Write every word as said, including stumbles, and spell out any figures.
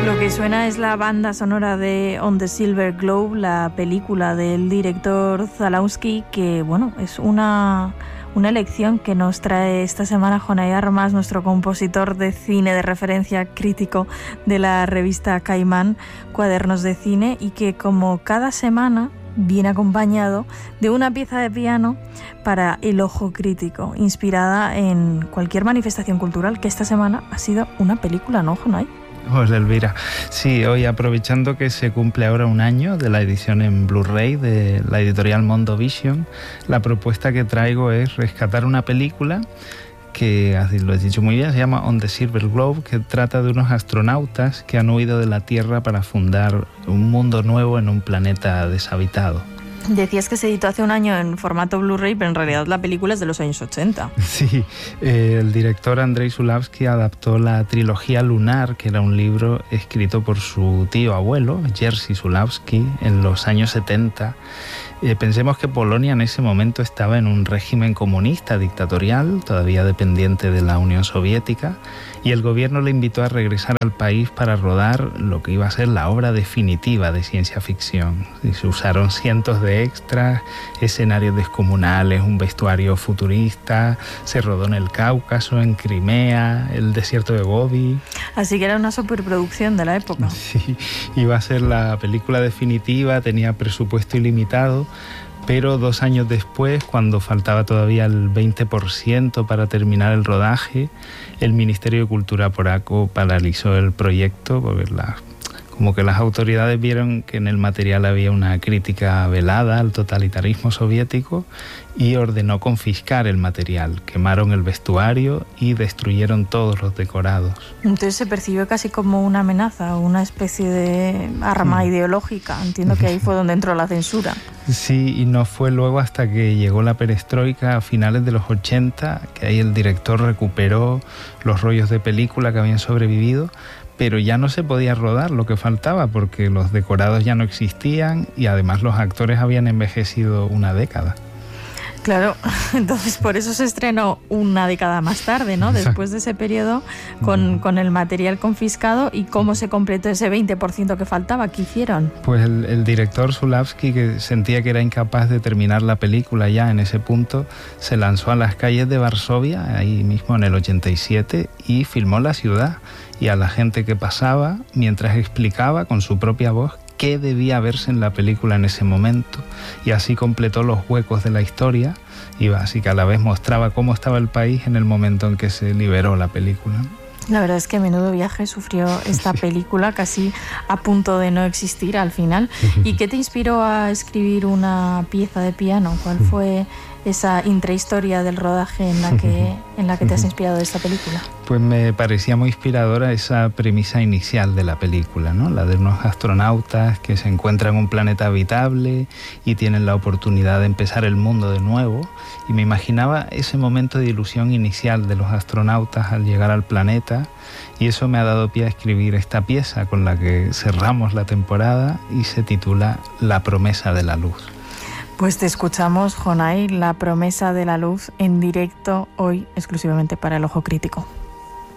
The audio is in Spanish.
Lo que suena es la banda sonora de On the Silver Globe, la película del director Zalowski, que bueno, es una, una elección que nos trae esta semana Jonay Armas, nuestro compositor de cine de referencia, crítico de la revista Caimán, Cuadernos de Cine, y que como cada semana viene acompañado de una pieza de piano para el ojo crítico, inspirada en cualquier manifestación cultural, que esta semana ha sido una película, ¿no, Jonay? Hola, Elvira. Sí, hoy aprovechando que se cumple ahora un año de la edición en Blu-ray de la editorial Mondovision, la propuesta que traigo es rescatar una película que, así lo he dicho muy bien, se llama On the Silver Globe, que trata de unos astronautas que han huido de la Tierra para fundar un mundo nuevo en un planeta deshabitado. Decías que se editó hace un año en formato Blu-ray, pero en realidad la película es de los años ochenta. Sí, eh, el director Andrei Zulawski adaptó la trilogía Lunar, que era un libro escrito por su tío abuelo, Jerzy Zulawski, en los años setenta. Eh, pensemos que Polonia en ese momento estaba en un régimen comunista dictatorial, todavía dependiente de la Unión Soviética, y el gobierno le invitó a regresar al país para rodar lo que iba a ser la obra definitiva de ciencia ficción. Y se usaron cientos de extras, escenarios descomunales, un vestuario futurista, se rodó en el Cáucaso, en Crimea, el desierto de Gobi. Así que era una superproducción de la época. Sí, iba a ser la película definitiva, tenía presupuesto ilimitado, pero dos años después, cuando faltaba todavía el veinte por ciento para terminar el rodaje, el Ministerio de Cultura polaco paralizó el proyecto porque la, como que las autoridades vieron que en el material había una crítica velada al totalitarismo soviético y ordenó confiscar el material. Quemaron el vestuario y destruyeron todos los decorados. Entonces se percibió casi como una amenaza, una especie de arma mm. ideológica. Entiendo que ahí fue donde entró la censura. Sí, y no fue luego hasta que llegó la perestroika a finales de los ochenta, que ahí el director recuperó los rollos de película que habían sobrevivido, pero ya no se podía rodar lo que faltaba porque los decorados ya no existían y además los actores habían envejecido una década. Claro, entonces por eso se estrenó una década más tarde, ¿no? Después de ese periodo con, con el material confiscado. ¿Y cómo se completó ese veinte por ciento que faltaba? ¿Qué hicieron? Pues el, el director Zulawski, que sentía que era incapaz de terminar la película ya en ese punto, se lanzó a las calles de Varsovia, ahí mismo en el ochenta y siete, y filmó la ciudad y a la gente que pasaba mientras explicaba con su propia voz qué debía verse en la película en ese momento, y así completó los huecos de la historia y así que a la vez mostraba cómo estaba el país en el momento en que se liberó la película. La verdad es que menudo viaje sufrió esta película, casi a punto de no existir al final. ¿Y qué te inspiró a escribir una pieza de piano? ¿Cuál fue esa intrahistoria del rodaje en la que, en la que te has inspirado de esta película? Pues me parecía muy inspiradora esa premisa inicial de la película, ¿no? La de unos astronautas que se encuentran en un planeta habitable y tienen la oportunidad de empezar el mundo de nuevo. Y me imaginaba ese momento de ilusión inicial de los astronautas al llegar al planeta, y eso me ha dado pie a escribir esta pieza con la que cerramos la temporada y se titula La promesa de la luz. Pues te escuchamos, Jonay, La promesa de la luz, en directo hoy exclusivamente para El Ojo Crítico.